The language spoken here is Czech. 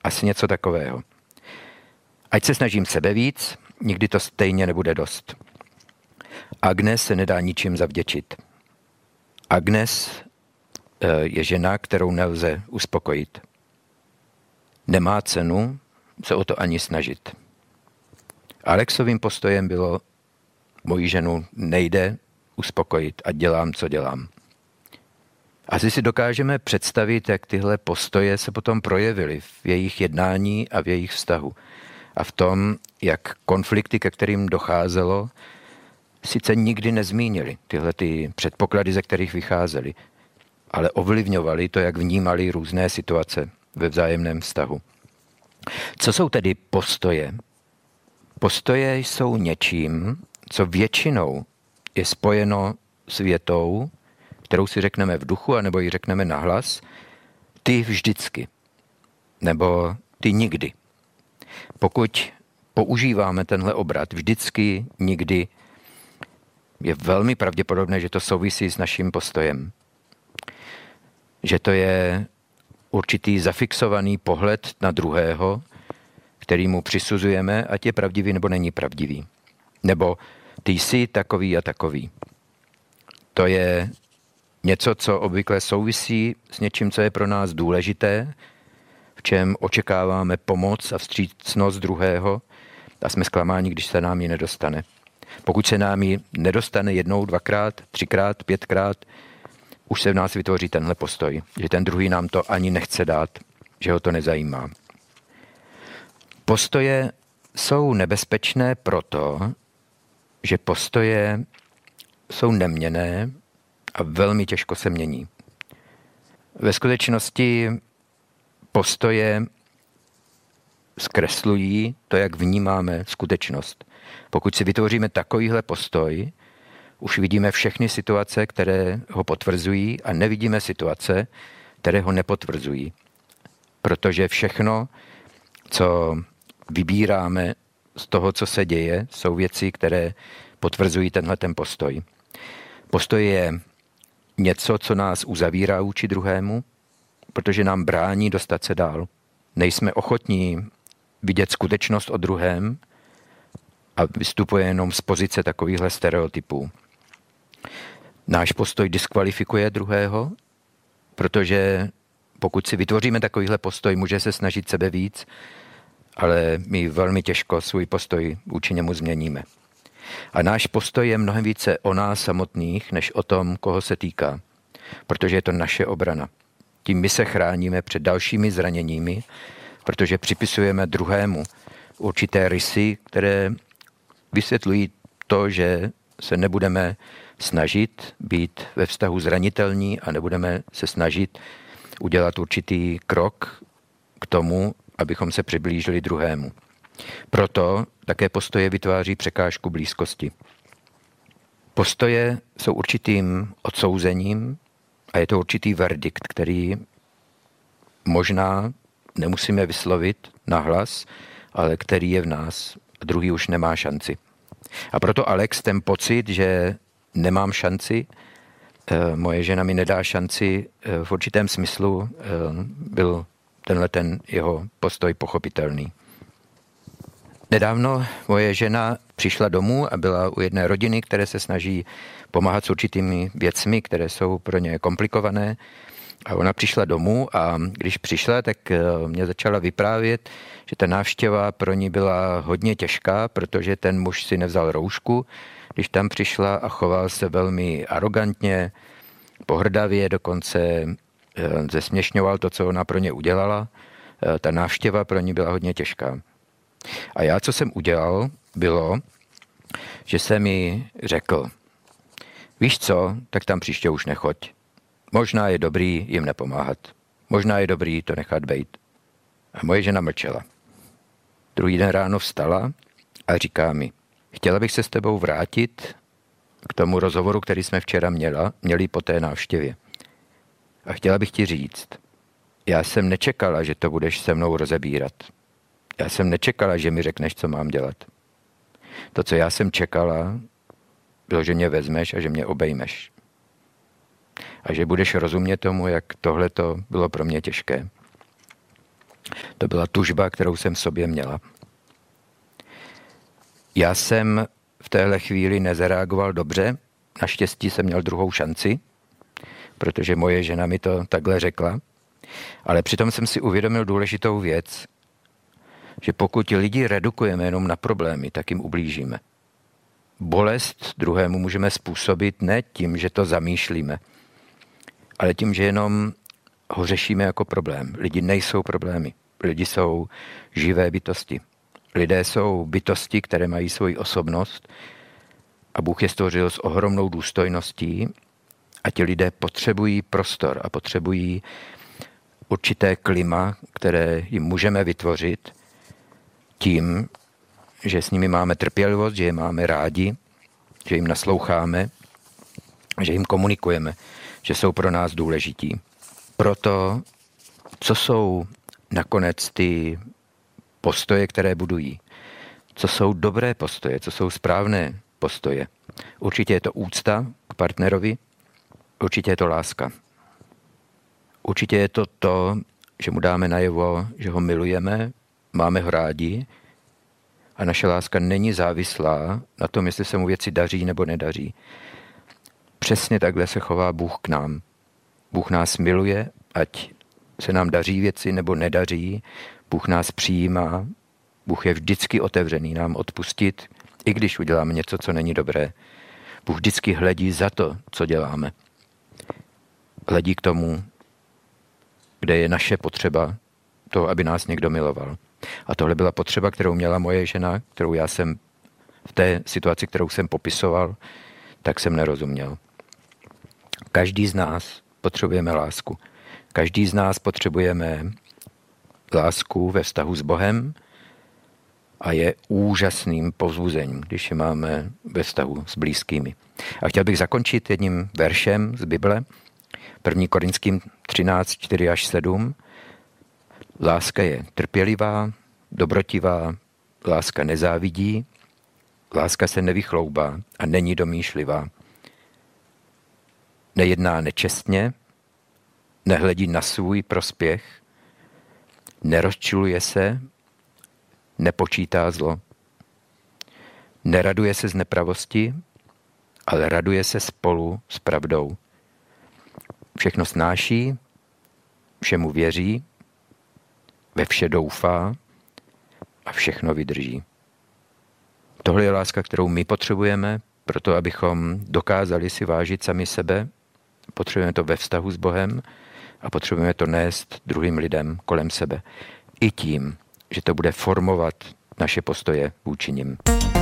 Asi něco takového. Ať se snažím sebe víc, nikdy to stejně nebude dost. Agnes se nedá ničím zavděčit. Agnes je žena, kterou nelze uspokojit. Nemá cenu se o to ani snažit. Alexovým postojem bylo, moji ženu nejde uspokojit a dělám, co dělám. Asi si dokážeme představit, jak tyhle postoje se potom projevily v jejich jednání a v jejich vztahu. A v tom, jak konflikty, ke kterým docházelo, sice nikdy nezmínili tyhle ty předpoklady, ze kterých vycházeli, ale ovlivňovali to, jak vnímali různé situace ve vzájemném vztahu. Co jsou tedy postoje? Postoje jsou něčím, co většinou je spojeno s větou, kterou si řekneme v duchu, anebo ji řekneme nahlas, ty vždycky, nebo ty nikdy. Pokud používáme tenhle obrat vždycky, nikdy, je velmi pravděpodobné, že to souvisí s naším postojem. Že to je určitý zafixovaný pohled na druhého, který mu přisuzujeme, ať je pravdivý nebo není pravdivý. Nebo ty jsi takový a takový. To je něco, co obvykle souvisí s něčím, co je pro nás důležité, v čem očekáváme pomoc a vstřícnost druhého a jsme zklamáni, když se nám ji nedostane. Pokud se nám ji nedostane jednou, dvakrát, třikrát, pětkrát, už se v nás vytvoří tenhle postoj, že ten druhý nám to ani nechce dát, že ho to nezajímá. Postoje jsou nebezpečné proto, že postoje jsou neměnné a velmi těžko se mění. Ve skutečnosti postoje zkreslují to, jak vnímáme skutečnost. Pokud si vytvoříme takovýhle postoj, už vidíme všechny situace, které ho potvrzují a nevidíme situace, které ho nepotvrzují. Protože všechno, co vybíráme z toho, co se děje, jsou věci, které potvrzují tenhle ten postoj. Postoj je něco, co nás uzavírá vůči druhému, protože nám brání dostat se dál. Nejsme ochotní vidět skutečnost o druhém a vystupuje jenom z pozice takovýchhle stereotypů. Náš postoj diskvalifikuje druhého, protože pokud si vytvoříme takovýhle postoj, může se snažit sebe víc, ale my velmi těžko svůj postoj vůči němu změníme. A náš postoj je mnohem více o nás samotných, než o tom, koho se týká, protože je to naše obrana. Tím my se chráníme před dalšími zraněními, protože připisujeme druhému určité rysy, které vysvětlují to, že se nebudeme snažit být ve vztahu zranitelní a nebudeme se snažit udělat určitý krok k tomu, abychom se přiblížili druhému. Proto také postoje vytváří překážku blízkosti. Postoje jsou určitým odsouzením a je to určitý verdikt, který možná nemusíme vyslovit nahlas, ale který je v nás a druhý už nemá šanci. A proto Alex ten pocit, že nemám šanci, moje žena mi nedá šanci, v určitém smyslu byl tenhle ten jeho postoj pochopitelný. Nedávno moje žena přišla domů a byla u jedné rodiny, které se snaží pomáhat s určitými věcmi, které jsou pro ně komplikované. A ona přišla domů a když přišla, tak mě začala vyprávět, že ta návštěva pro ní byla hodně těžká, protože ten muž si nevzal roušku, když tam přišla a choval se velmi arrogantně, pohrdavě, dokonce zesměšňoval to, co ona pro ně udělala. Ta návštěva pro ní byla hodně těžká. A já, co jsem udělal, bylo, že jsem jí řekl, víš co, tak tam příště už nechoď. Možná je dobrý jim nepomáhat. Možná je dobrý to nechat bejt. A moje žena mlčela. Druhý den ráno vstala a říká mi, chtěla bych se s tebou vrátit k tomu rozhovoru, který jsme včera měli po té návštěvě. A chtěla bych ti říct, já jsem nečekala, že to budeš se mnou rozebírat. Já jsem nečekala, že mi řekneš, co mám dělat. To, co já jsem čekala, bylo, že mě vezmeš a že mě obejmeš. A že budeš rozumět tomu, jak tohle to bylo pro mě těžké. To byla tužba, kterou jsem v sobě měla. Já jsem v téhle chvíli nezareagoval dobře. Naštěstí jsem měl druhou šanci, protože moje žena mi to takhle řekla. Ale přitom jsem si uvědomil důležitou věc, že pokud lidi redukujeme jenom na problémy, tak jim ublížíme. Bolest druhému můžeme způsobit ne tím, že to zamýšlíme, ale tím, že jenom ho řešíme jako problém. Lidi nejsou problémy. Lidi jsou živé bytosti. Lidé jsou bytosti, které mají svoji osobnost a Bůh je stvořil s ohromnou důstojností a ti lidé potřebují prostor a potřebují určité klima, které jim můžeme vytvořit tím, že s nimi máme trpělivost, že je máme rádi, že jim nasloucháme, že jim komunikujeme, že jsou pro nás důležití. Proto, co jsou nakonec ty postoje, které budují? Co jsou dobré postoje? Co jsou správné postoje? Určitě je to úcta k partnerovi, určitě je to láska. Určitě je to, že mu dáme najevo, že ho milujeme, máme ho rádi a naše láska není závislá na tom, jestli se mu věci daří nebo nedaří. Přesně takhle se chová Bůh k nám. Bůh nás miluje, ať se nám daří věci nebo nedaří. Bůh nás přijímá. Bůh je vždycky otevřený nám odpustit, i když uděláme něco, co není dobré. Bůh vždycky hledí za to, co děláme. Hledí k tomu, kde je naše potřeba toho, aby nás někdo miloval. A tohle byla potřeba, kterou měla moje žena, kterou já jsem v té situaci, kterou jsem popisoval, tak jsem nerozuměl. Každý z nás potřebujeme lásku. Každý z nás potřebujeme lásku ve vztahu s Bohem a je úžasným povzbuzením, když je máme ve vztahu s blízkými. A chtěl bych zakončit jedním veršem z Bible, 1. Korinským 13, 4 až 7. Láska je trpělivá, dobrotivá, láska nezávidí, láska se nevychloubá a není domýšlivá. Nejedná nečestně, nehledí na svůj prospěch, nerozčiluje se, nepočítá zlo. Neraduje se z nepravosti, ale raduje se spolu s pravdou. Všechno snáší, všemu věří, ve vše doufá a všechno vydrží. Tohle je láska, kterou my potřebujeme, proto abychom dokázali si vážit sami sebe. Potřebujeme to ve vztahu s Bohem a potřebujeme to nést druhým lidem kolem sebe. I tím, že to bude formovat naše postoje vůči nim.